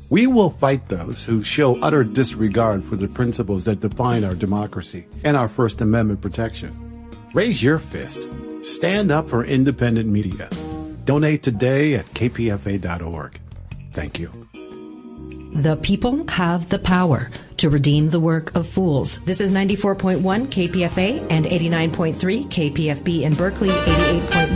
We will fight those who show utter disregard for the principles that define our democracy and our First Amendment protection. Raise your fist. Stand up for independent media. Donate today at kpfa.org. Thank you. The people have the power to redeem the work of fools. This is 94.1 KPFA and 89.3 KPFB in Berkeley, 88.1